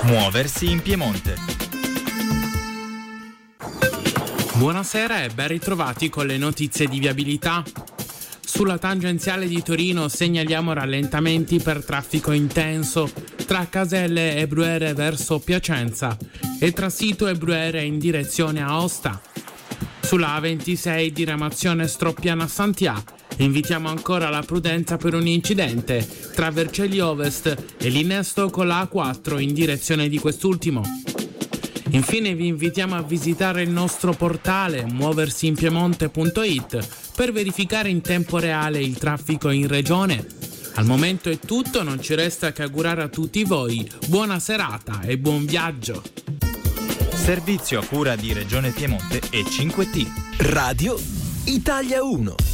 Muoversi in Piemonte. Buonasera e ben ritrovati con le notizie di viabilità. Sulla tangenziale di Torino segnaliamo rallentamenti per traffico intenso tra Caselle e Brunete verso Piacenza e tra Sito e Brunete in direzione Aosta. Sulla A26 diramazione Stroppiana-Santià invitiamo ancora la prudenza per un incidente tra Vercelli Ovest e l'innesto con la A4 in direzione di quest'ultimo. Infine vi invitiamo a visitare il nostro portale muoversiinpiemonte.it per verificare in tempo reale il traffico in regione. Al momento è tutto, non ci resta che augurare a tutti voi buona serata e buon viaggio. Servizio a cura di Regione Piemonte e 5T. Radio Italia 1.